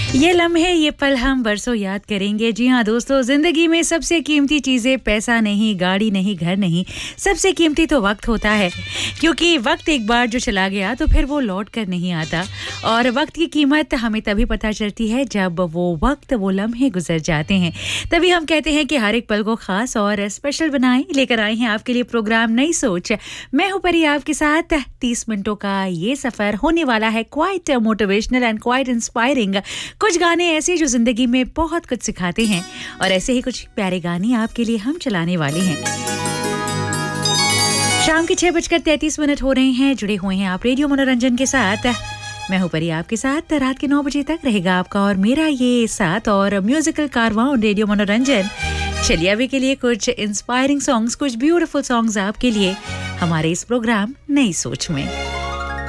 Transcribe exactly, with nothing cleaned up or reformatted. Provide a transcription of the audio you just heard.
ये लम्हे ये पल हम बरसों याद करेंगे। जी हाँ दोस्तों, जिंदगी में सबसे कीमती चीजें पैसा नहीं, गाड़ी नहीं, घर नहीं, सबसे कीमती तो वक्त होता है, क्योंकि वक्त एक बार जो चला गया तो फिर वो लौट कर नहीं आता। और वक्त की कीमत हमें तभी पता चलती है जब वो वक्त, वो लम्हे गुजर जाते हैं। तभी हम कहते हैं कि हर एक पल को खास और स्पेशल बनाएं। लेकर आए हैं आपके लिए प्रोग्राम नई सोच। मैं हूं परी आपके साथ। तीस मिनटों का ये सफर होने वाला है quite motivational and quite inspiring. कुछ गाने ऐसे जो जिंदगी में बहुत कुछ सिखाते हैं, और ऐसे ही कुछ प्यारे गाने आपके लिए हम चलाने वाले हैं। शाम के छह बजकर तैंतीस मिनट हो रहे हैं। जुड़े हुए हैं आप रेडियो मनोरंजन के साथ। मैं हूं परी आपके साथ। रात के नौ बजे तक रहेगा आपका और मेरा ये साथ और म्यूजिकल कारवां रेडियो मनोरंजन। चलिए अभी के लिए कुछ इंस्पायरिंग सॉन्ग्स, कुछ ब्यूटीफुल सॉन्ग्स आपके लिए हमारे इस प्रोग्राम नई सोच में।